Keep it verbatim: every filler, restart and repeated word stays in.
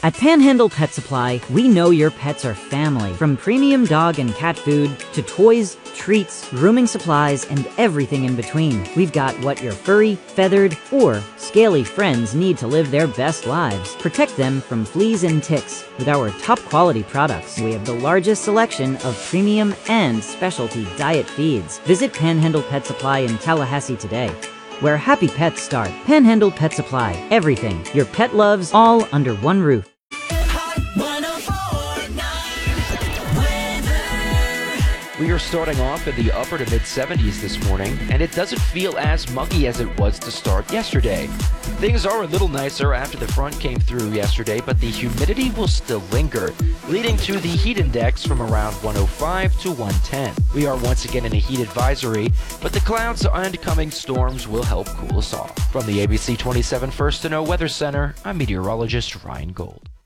At Panhandle Pet Supply, we know your pets are family. From premium dog and cat food to toys, treats, grooming supplies, and everything in between. We've got what your furry, feathered, or scaly friends need to live their best lives. Protect them from fleas and ticks with our top quality products. We have the largest selection of premium and specialty diet feeds. Visit Panhandle Pet Supply in Tallahassee today, where happy pets start. Panhandle Pet Supply. Everything your pet loves, all under one roof. We are starting off in the upper to mid seventies this morning, and it doesn't feel as muggy as it was to start yesterday. Things are a little nicer after the front came through yesterday, but the humidity will still linger, leading to the heat index from around one oh five to one ten. We are once again in a heat advisory, but the clouds and coming storms will help cool us off. From the A B C twenty-seven First to Know Weather Center, I'm meteorologist Ryan Gold.